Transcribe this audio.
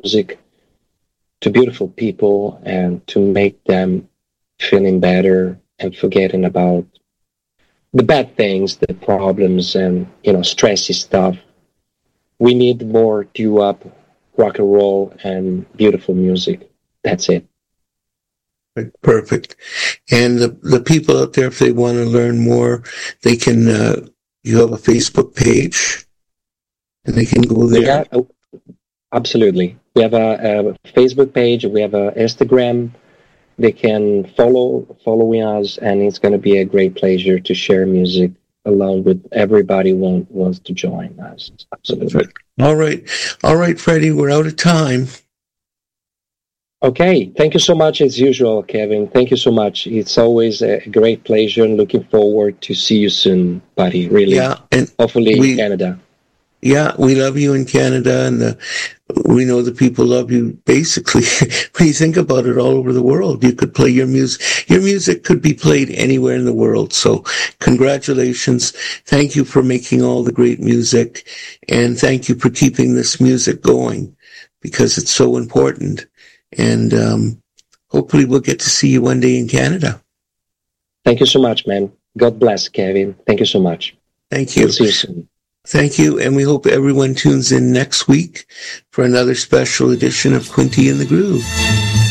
music to beautiful people and to make them feeling better and forgetting about the bad things, the problems, and stressy stuff. We need more doo-wop, rock and roll, and beautiful music. That's it. Perfect. And the people out there, if they want to learn more, they can. You have a Facebook page, and they can go there. Yeah, absolutely. We have a Facebook page. We have a Instagram. They can following us, and it's going to be a great pleasure to share music along with everybody who wants to join us. Absolutely. All right, Freddie. We're out of time. Okay, thank you so much as usual, Kevin. Thank you so much. It's always a great pleasure and looking forward to see you soon, buddy. Really. Yeah, and hopefully in Canada. Yeah, we love you in Canada, and we know the people love you. Basically, when you think about it, all over the world, you could play your music. Your music could be played anywhere in the world. So congratulations. Thank you for making all the great music, and thank you for keeping this music going, because it's so important. And hopefully we'll get to see you one day in Canada. Thank you so much, man. God bless, Kevin. Thank you so much. Thank you. We'll see you soon. Thank you, and we hope everyone tunes in next week for another special edition of Quinty in the Groove.